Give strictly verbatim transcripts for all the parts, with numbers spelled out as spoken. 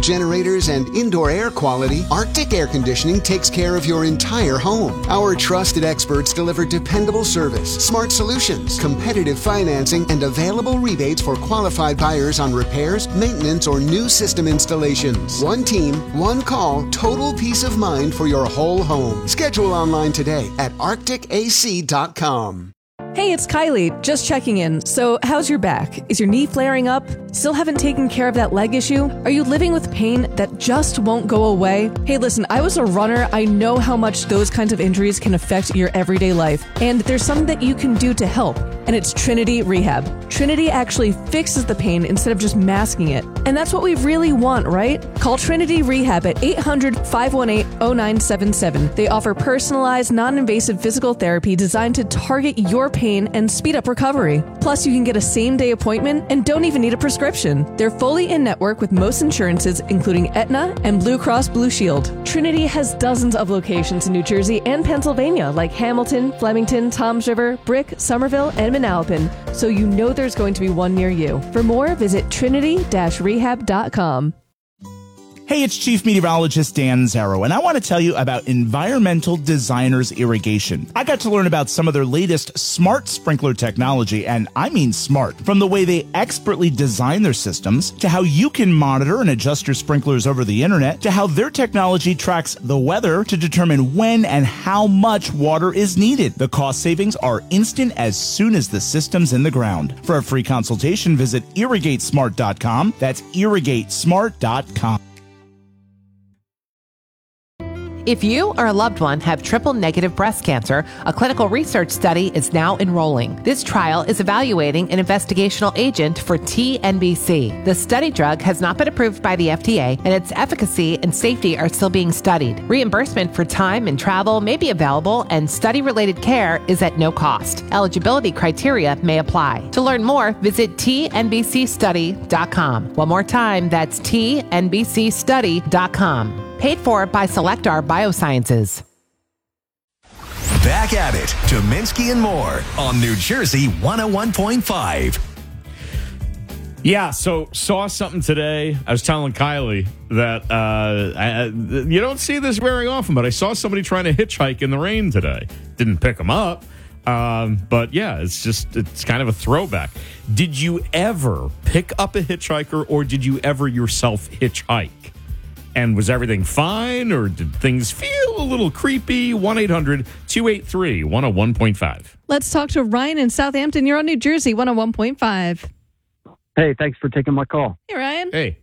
backup generators, and indoor air quality, Arctic Air Conditioning takes care of your entire home. Our trusted experts deliver dependable service, smart solutions, competitive financing, and available rebates for qualified buyers on repairs, maintenance, or new system installations. One team, one call, total peace of mind for your whole home. Schedule online today at arctic a c dot com. Hey, it's Kylie, just checking in. So, how's your back? Is your knee flaring up? Still haven't taken care of that leg issue? Are you living with pain that just won't go away? Hey, listen, I was a runner. I know how much those kinds of injuries can affect your everyday life. And there's something that you can do to help, and it's Trinity Rehab. Trinity actually fixes the pain instead of just masking it. And that's what we really want, right? Call Trinity Rehab at eight hundred, five one eight, oh nine seven seven. They offer personalized, non-invasive physical therapy designed to target your pain and speed up recovery. Plus, you can get a same-day appointment and don't even need a prescription. They're fully in-network with most insurances, including Aetna and Blue Cross Blue Shield. Trinity has dozens of locations in New Jersey and Pennsylvania, like Hamilton, Flemington, Toms River, Brick, Somerville, and Manalapan, so you know there's going to be one near you. For more, visit trinity dash rehab dot com. Hey, it's Chief Meteorologist Dan Zarrow, and I want to tell you about Environmental Designers Irrigation. I got to learn about some of their latest smart sprinkler technology, and I mean smart. From the way they expertly design their systems, to how you can monitor and adjust your sprinklers over the internet, to how their technology tracks the weather to determine when and how much water is needed. The cost savings are instant as soon as the system's in the ground. For a free consultation, visit irrigate smart dot com. That's irrigate smart dot com. If you or a loved one have triple-negative breast cancer, a clinical research study is now enrolling. This trial is evaluating an investigational agent for T N B C. The study drug has not been approved by the F D A, and its efficacy and safety are still being studied. Reimbursement for time and travel may be available, and study-related care is at no cost. Eligibility criteria may apply. To learn more, visit T N B C study dot com. One more time, that's T N B C study dot com. Paid for by Selectar Biosciences. Back at it, Dominski and more on New Jersey one oh one point five. Yeah, so saw something today. I was telling Kylie that uh, I, you don't see this very often, but I saw somebody trying to hitchhike in the rain today. Didn't pick them up, um, but yeah, it's just it's kind of a throwback. Did you ever pick up a hitchhiker, or did you ever yourself hitchhike? And was everything fine, or did things feel a little creepy? one eight hundred two eight three one oh one point five. Let's talk to Ryan in Southampton. You're on New Jersey one oh one point five. Hey, thanks for taking my call. Hey, Ryan. Hey.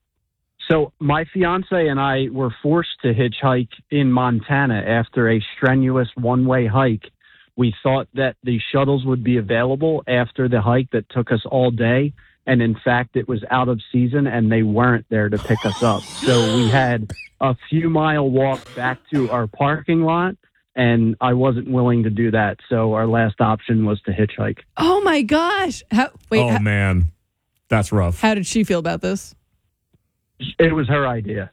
So my fiance and I were forced to hitchhike in Montana after a strenuous one-way hike. We thought that the shuttles would be available after the hike that took us all day. And in fact, it was out of season and they weren't there to pick us up. So we had a few mile walk back to our parking lot, and I wasn't willing to do that. So our last option was to hitchhike. Oh my gosh. How, wait, oh, how, man. That's rough. How did she feel about this? It was her idea.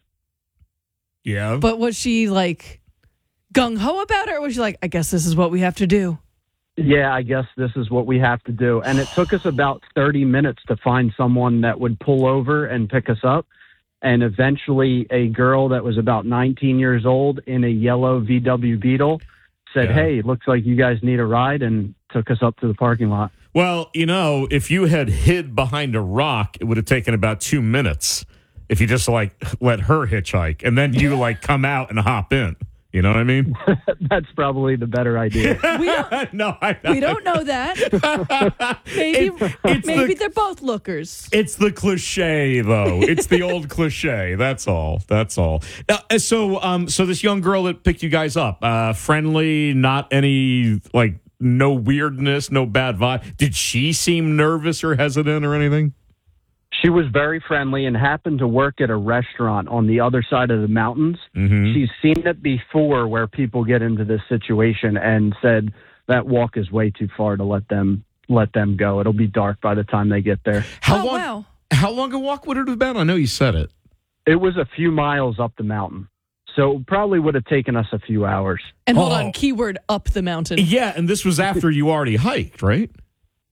Yeah. But was she like gung-ho about it, or was she like, I guess this is what we have to do? Yeah, I guess this is what we have to do. And it took us about thirty minutes to find someone that would pull over and pick us up. And eventually a girl that was about nineteen years old in a yellow V W Beetle said, Yeah. hey, looks like you guys need a ride, and took us up to the parking lot. Well, you know, if you had hid behind a rock, it would have taken about two minutes if you just, like, let her hitchhike. And then you, like, come out and hop in. You know what I mean? That's probably the better idea. We don't, no, I, we don't know that. Maybe, It- it's maybe the- they're both lookers. It's the cliche, though. It's the old cliche. That's all. That's all. Uh, so, um, so this young girl that picked you guys up, uh, friendly, not any, like, no weirdness, no bad vibe. Did she seem nervous or hesitant or anything? She was very friendly and happened to work at a restaurant on the other side of the mountains. Mm-hmm. She's seen it before where people get into this situation and said that walk is way too far to let them let them go. It'll be dark by the time they get there. How oh, long? wow. How long a walk would it have been? I know you said it. It was a few miles up the mountain, so it probably would have taken us a few hours. And hold Oh. on, keyword up the mountain. Yeah, and this was after you already hiked, right?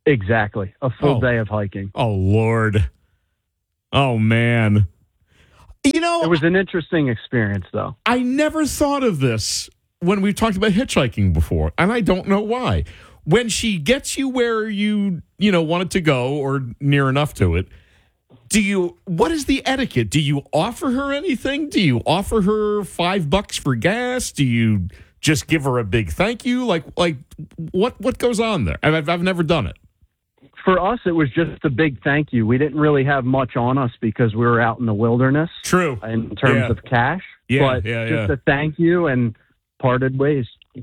Exactly. A full Oh. day of hiking. Oh, Lord. Oh, man. You know, It was an interesting experience, though. I never thought of this when we've talked about hitchhiking before, and I don't know why. When she gets you where you, you know, wanted to go or near enough to it, do you, what is the etiquette? Do you offer her anything? Do you offer her five bucks for gas? Do you just give her a big thank you? Like, like what, what goes on there? I've, I've never done it. For us, it was just a big thank you. We didn't really have much on us because we were out in the wilderness. True. In terms Yeah. of cash. Yeah, but yeah, just yeah. a thank you and parted ways.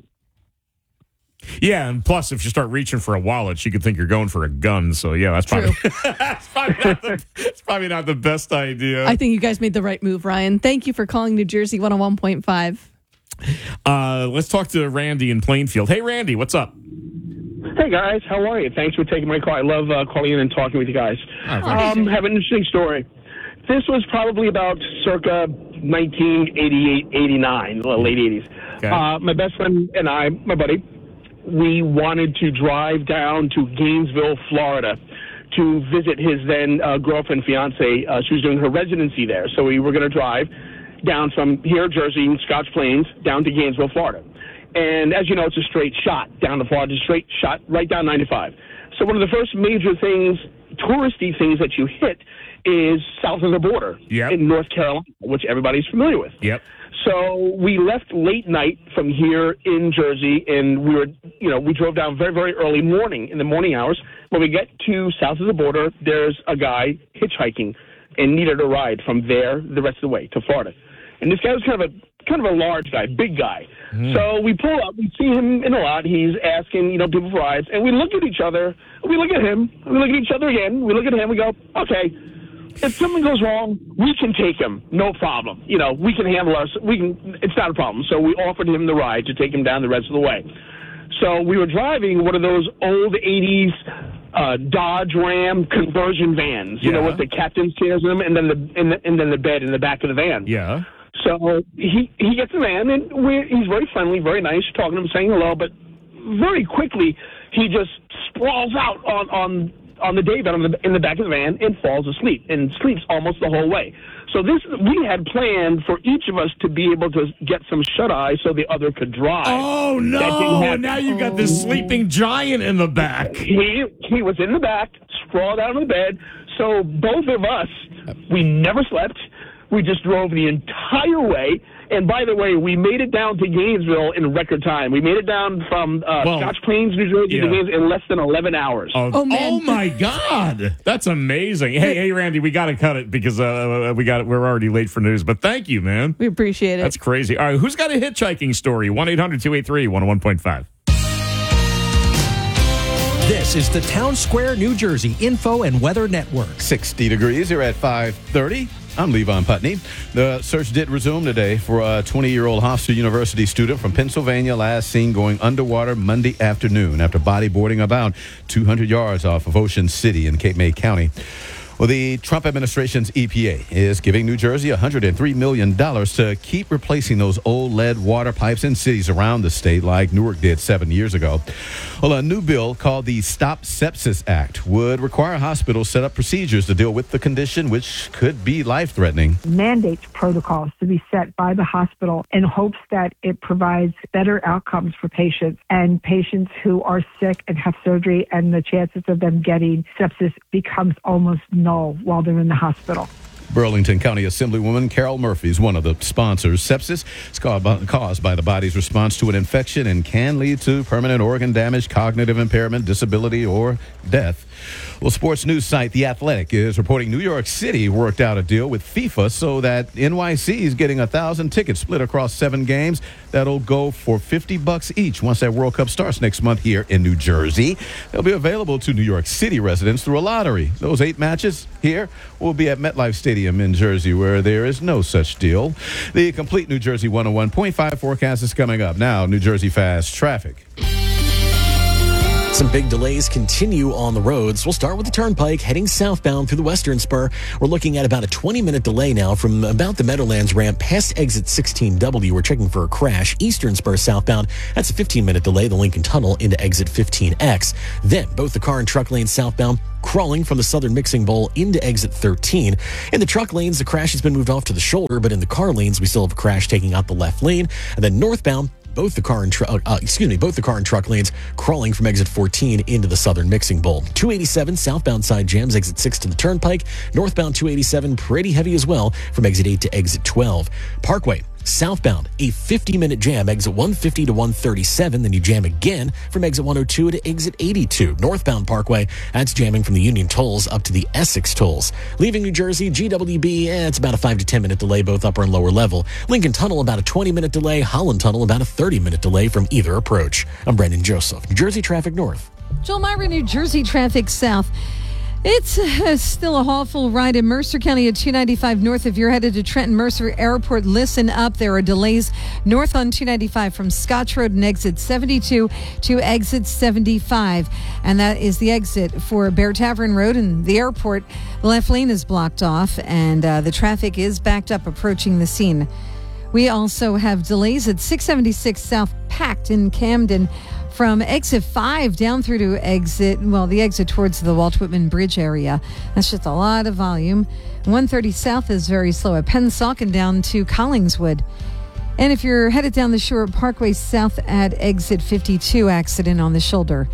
Yeah, and plus, if you start reaching for a wallet, she could think you're going for a gun. So, yeah, that's probably, that's probably, not, the, that's probably not the best idea. I think you guys made the right move, Ryan. Thank you for calling New Jersey one oh one point five. Uh, let's talk to Randy in Plainfield. Hey, Randy, what's up? Hey guys, how are you? Thanks for taking my call. I love uh, calling in and talking with you guys. Oh, um, have an interesting story. This was probably about circa nineteen eighty-eight, eighty-nine, the late eighties. Okay. Uh, my best friend and I, my buddy, we wanted to drive down to Gainesville, Florida, to visit his then uh, girlfriend, fiance. Uh, she was doing her residency there, so we were going to drive down from here, Jersey, Scotch Plains, down to Gainesville, Florida. And as you know, it's a straight shot down the Florida, straight shot right down ninety-five. So one of the first major things, touristy things that you hit is south of the border Yep. in North Carolina, which everybody's familiar with. Yep. So we left late night from here in Jersey, and we were, you know, we drove down very, very early morning, in the morning hours. When we get to south of the border, there's a guy hitchhiking and needed a ride from there the rest of the way to Florida. And this guy was kind of a kind of a large guy, big guy. Mm. So we pull up, we see him in a lot. He's asking, you know, people for rides, and we look at each other. We look at him. We look at each other again. We look at him. We go, okay. If something goes wrong, we can take him, no problem. You know, we can handle our. We can. It's not a problem. So we offered him the ride to take him down the rest of the way. So we were driving one of those old eighties uh, Dodge Ram conversion vans. You Yeah. know, with the captain's chairs in them, and then the and, the and then the bed in the back of the van. Yeah. So he he gets the van, and we're, he's very friendly, very nice, talking to him, saying hello. But very quickly, he just sprawls out on on. on the day bed on the, in the back of the van and falls asleep and sleeps almost the whole way. So this we had planned for each of us to be able to get some shut-eye so the other could drive. Oh, That didn't no. happen. Now you got this sleeping giant in the back. He, he was in the back, sprawled out on the bed. So both of us, we never slept. We just drove the entire way. And by the way, we made it down to Gainesville in record time. We made it down from uh, Well, Scotch Plains, New Jersey, yeah. to Gainesville in less than eleven hours. Oh, Oh, man. oh, my God. That's amazing. Hey, hey, Randy, we got to cut it because uh, we got we're already late for news. But thank you, man. We appreciate it. That's crazy. All right, who's got a hitchhiking story? one eight hundred two eight three one oh one point five. This is the Town Square, New Jersey Info and Weather Network. sixty degrees here at five thirty. I'm Levon Putney. The search did resume today for a twenty-year-old Hofstra University student from Pennsylvania, last seen going underwater Monday afternoon after bodyboarding about two hundred yards off of Ocean City in Cape May County. Well, the Trump administration's E P A is giving New Jersey one hundred three million dollars to keep replacing those old lead water pipes in cities around the state like Newark did seven years ago. Well, a new bill called the Stop Sepsis Act would require hospitals set up procedures to deal with the condition, which could be life-threatening. Mandates protocols to be set by the hospital in hopes that it provides better outcomes for patients and patients who are sick and have surgery, and the chances of them getting sepsis becomes almost null while they're in the hospital. Burlington County Assemblywoman Carol Murphy is one of the sponsors. Sepsis is caused by the body's response to an infection and can lead to permanent organ damage, cognitive impairment, disability, or death. Well, sports news site The Athletic is reporting New York City worked out a deal with FIFA so that N Y C is getting a thousand tickets split across seven games. That'll go for fifty bucks each once that World Cup starts next month here in New Jersey. They'll be available to New York City residents through a lottery. Those eight matches here will be at MetLife Stadium in Jersey, where there is no such deal. The complete New Jersey one oh one point five forecast is coming up now. New Jersey Fast Traffic. Some big delays continue on the roads. We'll start with the Turnpike heading southbound through the Western Spur. We're looking at about a twenty-minute delay now from about the Meadowlands ramp past exit sixteen W. We're checking for a crash. Eastern Spur southbound, that's a fifteen-minute delay, the Lincoln Tunnel into exit fifteen X. Then both the car and truck lanes southbound crawling from the Southern Mixing Bowl into exit thirteen. In the truck lanes, the crash has been moved off to the shoulder, but in the car lanes, we still have a crash taking out the left lane. And then northbound, both the car and tr- uh, excuse me, both the car and truck lanes crawling from exit fourteen into the Southern Mixing Bowl. two eighty-seven southbound side jams exit six to the Turnpike. Northbound two eighty-seven pretty heavy as well from exit eight to exit twelve. Parkway southbound, a fifty-minute jam, exit one fifty to one thirty-seven. Then you jam again from exit one oh two to exit eighty-two. Northbound Parkway, that's jamming from the Union Tolls up to the Essex Tolls. Leaving New Jersey, G W B, eh, it's about a five to ten minute delay, both upper and lower level. Lincoln Tunnel, about a twenty minute delay. Holland Tunnel, about a thirty minute delay from either approach. I'm Brendan Joseph, New Jersey Traffic North. Joel Myra, New Jersey Traffic South. It's uh, still a awful ride in Mercer County at two ninety-five north. If you're headed to Trenton Mercer Airport, listen up. There are delays north on two ninety-five from Scotch Road and exit seventy-two to exit seventy-five. And that is the exit for Bear Tavern Road and the airport. The left lane is blocked off and uh, the traffic is backed up approaching the scene. We also have delays at six seventy-six South Packed in Camden from exit five down through to exit, well, the exit towards the Walt Whitman Bridge area. That's just a lot of volume. one thirty South is very slow at Pennsauken down to Collingswood. And if you're headed down the Shore Parkway South at exit fifty-two, accident on the shoulder.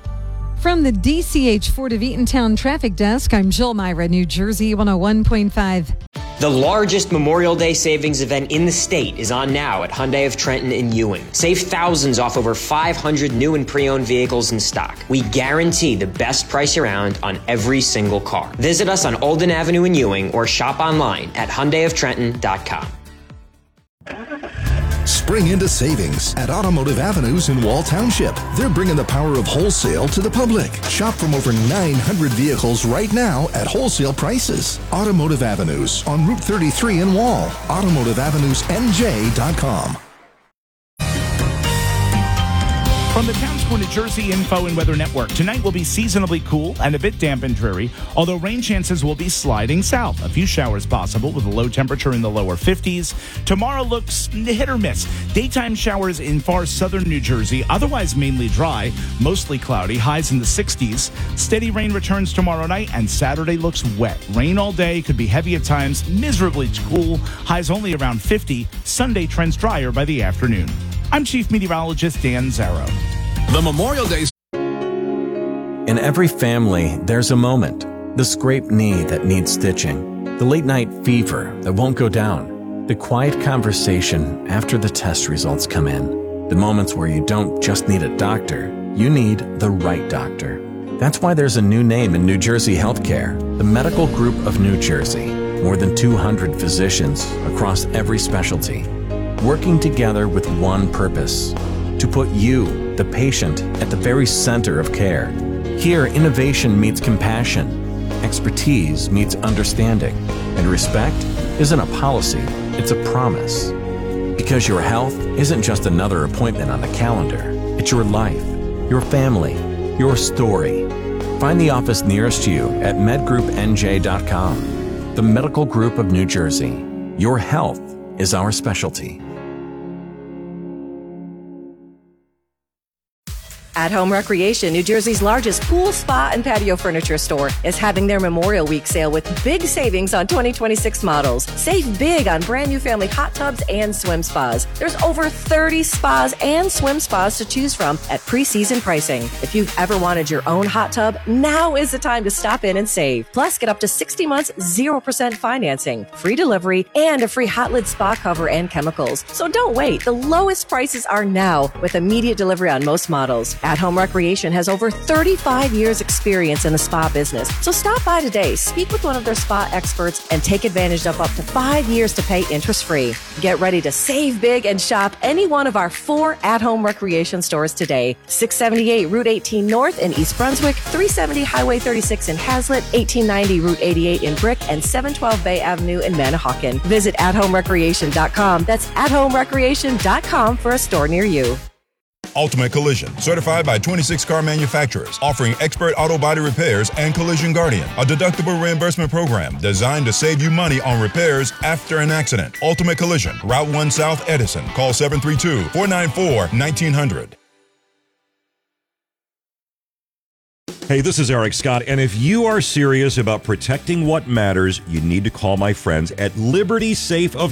From the D C H Ford of Eatontown Traffic Desk, I'm Jill Myra, New Jersey one oh one point five. The largest Memorial Day savings event in the state is on now at Hyundai of Trenton in Ewing. Save thousands off over five hundred new and pre-owned vehicles in stock. We guarantee the best price around on every single car. Visit us on Olden Avenue in Ewing or shop online at hyundai of trenton dot com. Spring into savings at Automotive Avenues in Wall Township. They're bringing the power of wholesale to the public. Shop from over nine hundred vehicles right now at wholesale prices. Automotive Avenues on Route thirty-three in Wall. automotive avenues n j dot com. From the Town Square New Jersey Info and Weather Network, tonight will be seasonably cool and a bit damp and dreary, although rain chances will be sliding south. A few showers possible with a low temperature in the lower fifties. Tomorrow looks hit or miss. Daytime showers in far southern New Jersey, otherwise mainly dry, mostly cloudy, highs in the sixties. Steady rain returns tomorrow night, and Saturday looks wet. Rain all day, could be heavy at times, miserably cool, highs only around fifty. Sunday trends drier by the afternoon. I'm Chief Meteorologist Dan Zarrow. The Memorial Day. In every family, there's a moment. The scraped knee that needs stitching. The late night fever that won't go down. The quiet conversation after the test results come in. The moments where you don't just need a doctor, you need the right doctor. That's why there's a new name in New Jersey healthcare, the Medical Group of New Jersey. More than two hundred physicians across every specialty, working together with one purpose, to put you, the patient, at the very center of care. Here, innovation meets compassion, expertise meets understanding, and respect isn't a policy, it's a promise. Because your health isn't just another appointment on the calendar, it's your life, your family, your story. Find the office nearest you at med group n j dot com. The Medical Group of New Jersey. Your health is our specialty. At Home Recreation, New Jersey's largest pool, spa, and patio furniture store, is having their Memorial Week sale with big savings on twenty twenty-six models. Save big on brand new family hot tubs and swim spas. There's over thirty spas and swim spas to choose from at preseason pricing. If you've ever wanted your own hot tub, now is the time to stop in and save. Plus, get up to sixty months, zero percent financing, free delivery, and a free hot lid spa cover and chemicals. So don't wait. The lowest prices are now with immediate delivery on most models. At Home Recreation has over thirty-five years experience in the spa business. So stop by today, speak with one of their spa experts, and take advantage of up to five years to pay interest-free. Get ready to save big and shop any one of our four at-home recreation stores today. six seventy-eight Route eighteen North in East Brunswick, three seventy Highway thirty-six in Hazlet, eighteen ninety Route eighty-eight in Brick, and seven twelve Bay Avenue in Manahawkin. Visit at home recreation dot com. That's at home recreation dot com for a store near you. Ultimate Collision, certified by twenty-six car manufacturers, offering expert auto body repairs and Collision Guardian, a deductible reimbursement program designed to save you money on repairs after an accident. Ultimate Collision, Route one South, Edison. Call seven three two, four nine four, one nine zero zero. Hey, this is Eric Scott, and if you are serious about protecting what matters, you need to call my friends at Liberty Safe of